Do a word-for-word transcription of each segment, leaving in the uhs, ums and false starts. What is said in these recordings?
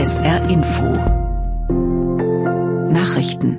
S R Info Nachrichten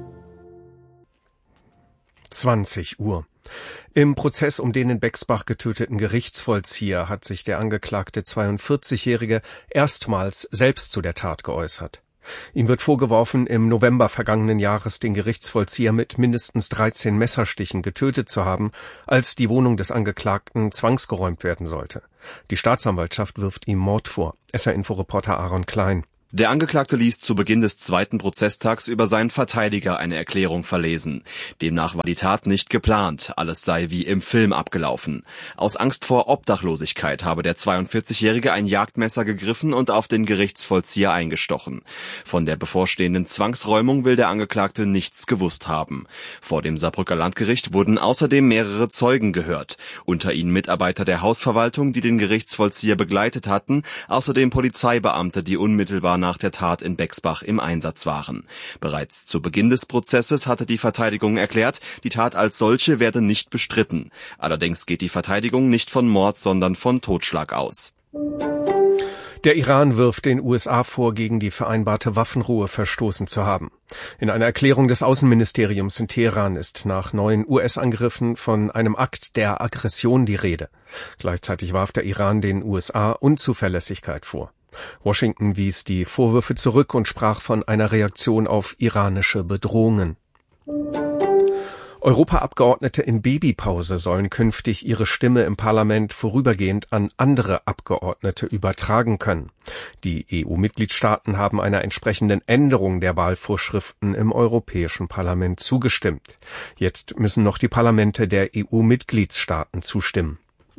zwanzig Uhr. Im Prozess um den in Bexbach getöteten Gerichtsvollzieher hat sich der angeklagte zweiundvierzigjährige erstmals selbst zu der Tat geäußert. Ihm wird vorgeworfen, im November vergangenen Jahres den Gerichtsvollzieher mit mindestens dreizehn Messerstichen getötet zu haben, als die Wohnung des Angeklagten zwangsgeräumt werden sollte. Die Staatsanwaltschaft wirft ihm Mord vor. S R-Info-Reporter Aaron Klein. Der Angeklagte ließ zu Beginn des zweiten Prozesstags über seinen Verteidiger eine Erklärung verlesen. Demnach war die Tat nicht geplant, alles sei wie im Film abgelaufen. Aus Angst vor Obdachlosigkeit habe der zweiundvierzigjährige ein Jagdmesser gegriffen und auf den Gerichtsvollzieher eingestochen. Von der bevorstehenden Zwangsräumung will der Angeklagte nichts gewusst haben. Vor dem Saarbrücker Landgericht wurden außerdem mehrere Zeugen gehört. Unter ihnen Mitarbeiter der Hausverwaltung, die den Gerichtsvollzieher begleitet hatten, außerdem Polizeibeamte, die unmittelbar nach der Tat in Bexbach im Einsatz waren. Bereits zu Beginn des Prozesses hatte die Verteidigung erklärt, die Tat als solche werde nicht bestritten. Allerdings geht die Verteidigung nicht von Mord, sondern von Totschlag aus. Der Iran wirft den U S A vor, gegen die vereinbarte Waffenruhe verstoßen zu haben. In einer Erklärung des Außenministeriums in Teheran ist nach neuen U S-Angriffen von einem Akt der Aggression die Rede. Gleichzeitig warf der Iran den U S A Unzuverlässigkeit vor. Washington wies die Vorwürfe zurück und sprach von einer Reaktion auf iranische Bedrohungen. Europaabgeordnete in Babypause sollen künftig ihre Stimme im Parlament vorübergehend an andere Abgeordnete übertragen können. Die E U-Mitgliedstaaten haben einer entsprechenden Änderung der Wahlvorschriften im Europäischen Parlament zugestimmt. Jetzt müssen noch die Parlamente der E U-Mitgliedstaaten zustimmen.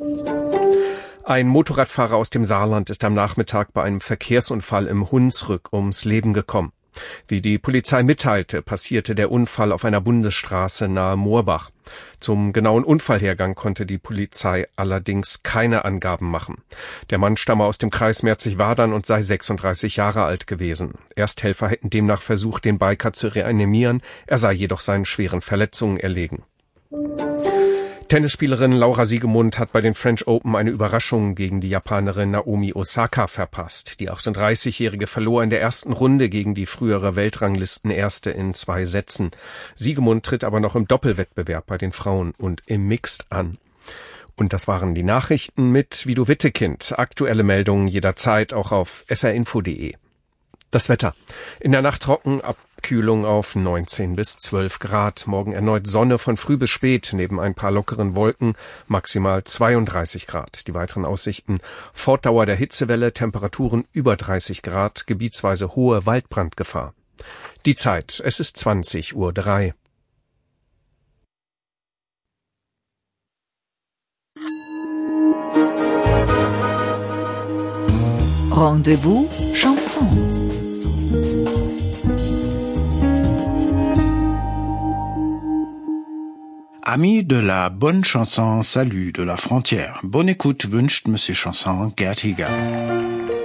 Ein Motorradfahrer aus dem Saarland ist am Nachmittag bei einem Verkehrsunfall im Hunsrück ums Leben gekommen. Wie die Polizei mitteilte, passierte der Unfall auf einer Bundesstraße nahe Moorbach. Zum genauen Unfallhergang konnte die Polizei allerdings keine Angaben machen. Der Mann stamme aus dem Kreis Merzig-Wadern und sei sechsunddreißig Jahre alt gewesen. Ersthelfer hätten demnach versucht, den Biker zu reanimieren, er sei jedoch seinen schweren Verletzungen erlegen. Tennisspielerin Laura Siegemund hat bei den French Open eine Überraschung gegen die Japanerin Naomi Osaka verpasst. Die achtunddreißigjährige verlor in der ersten Runde gegen die frühere Weltranglistenerste in zwei Sätzen. Siegemund tritt aber noch im Doppelwettbewerb bei den Frauen und im Mixed an. Und das waren die Nachrichten mit Vido Wittekind. Aktuelle Meldungen jederzeit auch auf s r info punkt d e. Das Wetter. In der Nacht trocken, Abkühlung auf neunzehn bis zwölf Grad. Morgen erneut Sonne von früh bis spät, neben ein paar lockeren Wolken, maximal zweiunddreißig Grad. Die weiteren Aussichten: Fortdauer der Hitzewelle, Temperaturen über dreißig Grad, gebietsweise hohe Waldbrandgefahr. Die Zeit, es ist zwanzig Uhr drei. Rendez-vous Chanson. Amis de la bonne chanson, salut de la frontière. Bonne écoute wünscht Monsieur Chanson Gerd Hieger.